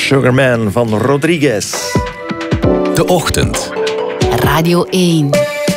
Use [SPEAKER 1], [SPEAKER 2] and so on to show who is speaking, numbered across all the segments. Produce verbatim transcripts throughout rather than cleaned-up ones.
[SPEAKER 1] Sugarman van Rodriguez.
[SPEAKER 2] De Ochtend.
[SPEAKER 3] Radio één.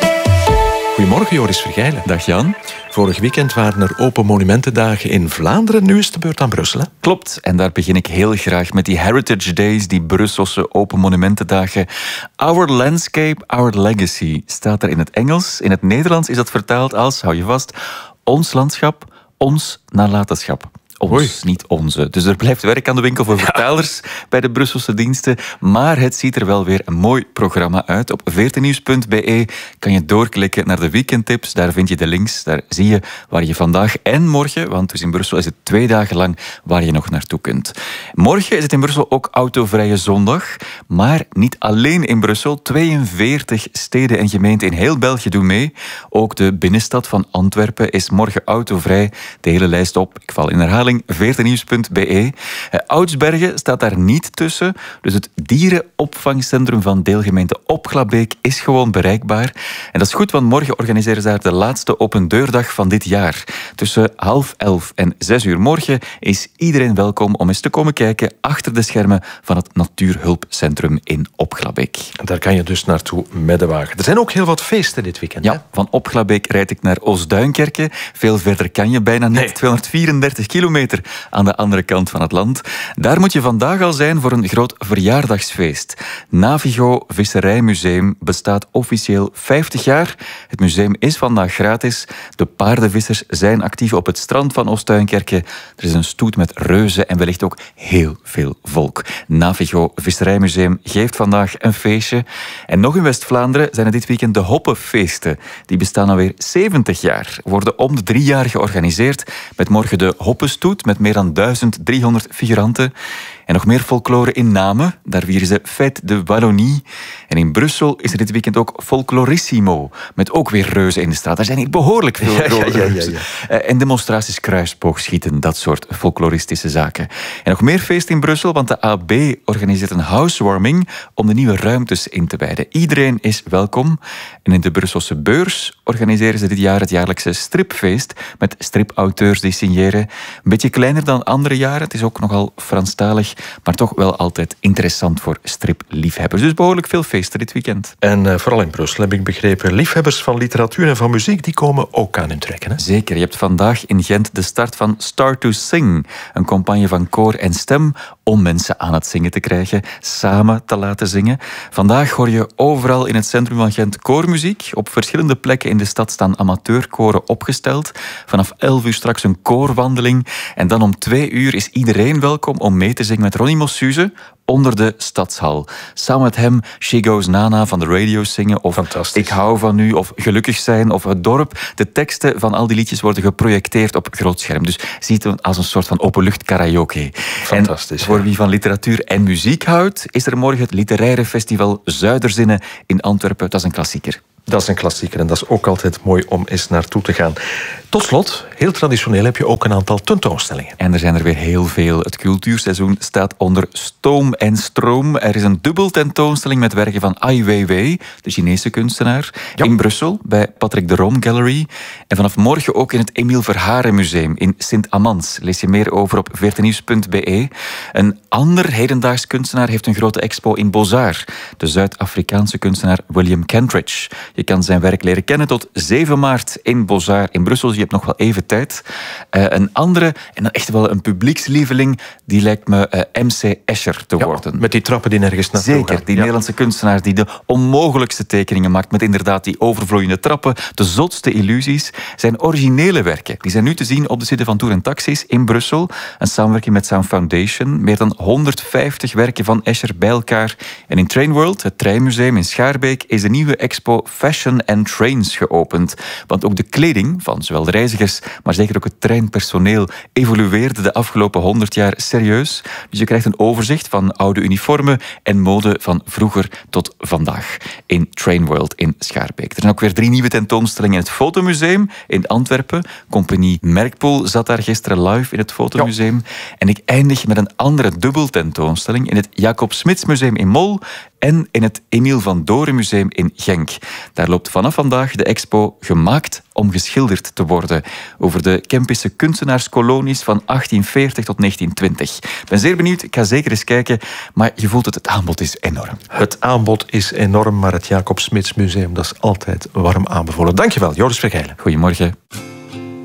[SPEAKER 1] Goedemorgen, Joris Vergeilen.
[SPEAKER 2] Dag Jan.
[SPEAKER 1] Vorig weekend waren er Open Monumentendagen in Vlaanderen. Nu is het de beurt aan Brussel, hè?
[SPEAKER 2] Klopt, en daar begin ik heel graag met die Heritage Days, die Brusselse Open Monumentendagen. Our Landscape, Our Legacy staat er in het Engels. In het Nederlands is dat vertaald als, hou je vast, ons landschap, ons nalatenschap. Ons, Oei. Niet onze. Dus er blijft werk aan de winkel voor vertalers ja. bij de Brusselse diensten. Maar het ziet er wel weer een mooi programma uit. Op veertien nieuws punt b e kan je doorklikken naar de weekendtips. Daar vind je de links. Daar zie je waar je vandaag en morgen, want dus in Brussel is het twee dagen lang waar je nog naartoe kunt. Morgen is het in Brussel ook autovrije zondag. Maar niet alleen in Brussel. tweeënveertig steden en gemeenten in heel België doen mee. Ook de binnenstad van Antwerpen is morgen autovrij. De hele lijst op. Ik val in herhaling. veertien nieuws punt b e. Oudsbergen staat daar niet tussen. Dus het dierenopvangcentrum van deelgemeente Opglabeek is gewoon bereikbaar. En dat is goed, want morgen organiseren ze daar de laatste open deurdag van dit jaar. Tussen half elf en zes uur morgen is iedereen welkom om eens te komen kijken achter de schermen van het Natuurhulpcentrum in Opglabeek.
[SPEAKER 1] Daar kan je dus naartoe met de wagen. Er zijn ook heel wat feesten dit weekend.
[SPEAKER 2] Ja,
[SPEAKER 1] hè?
[SPEAKER 2] van Opglabeek rijd ik naar Oostduinkerke. Veel verder kan je bijna niet. Nee. tweehonderdvierendertig kilometer. Aan de andere kant van het land. Daar moet je vandaag al zijn voor een groot verjaardagsfeest. Navigo Visserijmuseum bestaat officieel vijftig jaar. Het museum is vandaag gratis. De paardenvissers zijn actief op het strand van Oostduinkerke. Er is een stoet met reuzen en wellicht ook heel veel volk. Navigo Visserijmuseum geeft vandaag een feestje. En nog in West-Vlaanderen zijn er dit weekend de Hoppenfeesten. Die bestaan alweer zeventig jaar. Worden om de drie jaar georganiseerd. Met morgen de Hoppenstoet met meer dan duizend driehonderd figuranten. En nog meer folklore in Namen. Daar vieren ze Fête de Wallonie. En in Brussel is er dit weekend ook Folklorissimo. Met ook weer reuzen in de straat. Er zijn hier behoorlijk veel ja, ja, ja, ja, ja. En demonstraties kruisboogschieten. Dat soort folkloristische zaken. En nog meer feest in Brussel, want de A B organiseert een housewarming om de nieuwe ruimtes in te wijden. Iedereen is welkom. En in de Brusselse Beurs organiseren ze dit jaar het jaarlijkse stripfeest met stripauteurs die signeren. Een beetje kleiner dan andere jaren. Het is ook nogal Franstalig, maar toch wel altijd interessant voor stripliefhebbers. Dus behoorlijk veel feesten dit weekend.
[SPEAKER 1] En uh, vooral in Brussel heb ik begrepen, liefhebbers van literatuur en van muziek, die komen ook aan hun trekken. Hè?
[SPEAKER 2] Zeker. Je hebt vandaag in Gent de start van Start to Sing. Een campagne van koor en stem om mensen aan het zingen te krijgen, samen te laten zingen. Vandaag hoor je overal in het centrum van Gent koormuziek. Op verschillende plekken in de stad staan amateurkoren opgesteld. Vanaf elf uur straks een koorwandeling. En dan om twee uur is iedereen welkom om mee te zingen met Ronnie Mossuze onder de Stadshal. Samen met hem She Goes Nana van de radio zingen, of Ik hou van u, of Gelukkig zijn, of Het dorp. De teksten van al die liedjes worden geprojecteerd op groot scherm. Dus ziet het als een soort van openlucht karaoke.
[SPEAKER 1] Fantastisch.
[SPEAKER 2] En voor wie van literatuur en muziek houdt, is er morgen het literaire festival Zuiderzinnen in Antwerpen. Dat is een klassieker.
[SPEAKER 1] Dat is een klassieker en dat is ook altijd mooi om eens naartoe te gaan. Tot slot, heel traditioneel heb je ook een aantal tentoonstellingen.
[SPEAKER 2] En er zijn er weer heel veel. Het cultuurseizoen staat onder stoom en stroom. Er is een dubbel tentoonstelling met werken van Ai Weiwei, de Chinese kunstenaar, ja. in Brussel bij Patrick de Room Gallery. En vanaf morgen ook in het Emile Verharen Museum in Sint-Amans. Lees je meer over op veertien nieuws punt b e. Een ander hedendaags kunstenaar heeft een grote expo in Beaux-Arts. De Zuid-Afrikaanse kunstenaar William Kentridge. Je kan zijn werk leren kennen tot zeven maart in Beaux-Arts in Brussel. Je hebt nog wel even tijd. Uh, een andere, en dan echt wel een publiekslieveling, die lijkt me uh, M C Escher te
[SPEAKER 1] ja,
[SPEAKER 2] worden.
[SPEAKER 1] Met die trappen die nergens naartoe
[SPEAKER 2] Zeker,
[SPEAKER 1] gaan.
[SPEAKER 2] die ja. Nederlandse kunstenaar die de onmogelijkste tekeningen maakt met inderdaad die overvloeiende trappen, de zotste illusies. Zijn originele werken, die zijn nu te zien op de site van Tour en Taxis in Brussel. Een samenwerking met Sound Foundation. Meer dan honderdvijftig werken van Escher bij elkaar. En in Trainworld, het treinmuseum in Schaarbeek, is de nieuwe expo Fashion and Trains geopend. Want ook de kleding van zowel de reizigers, maar zeker ook het treinpersoneel evolueerde de afgelopen honderd jaar serieus. Dus je krijgt een overzicht van oude uniformen en mode van vroeger tot vandaag in Trainworld in Schaarbeek. Er zijn ook weer drie nieuwe tentoonstellingen in het Fotomuseum in Antwerpen. Compagnie Merkpool zat daar gisteren live in het Fotomuseum. Ja. En ik eindig met een andere dubbel tentoonstelling in het Jacob Smits Museum in Mol. en in het Emiel van Doren Museum in Genk. Daar loopt vanaf vandaag de expo Gemaakt om geschilderd te worden, over de Kempische kunstenaarskolonies van achttien veertig tot negentien twintig. Ik ben zeer benieuwd, ik ga zeker eens kijken, maar je voelt het, het aanbod is enorm.
[SPEAKER 1] Het aanbod is enorm, maar het Jacob Smits Museum, dat is altijd warm aanbevolen. Dankjewel, Joris Vergeilen.
[SPEAKER 2] Goedemorgen.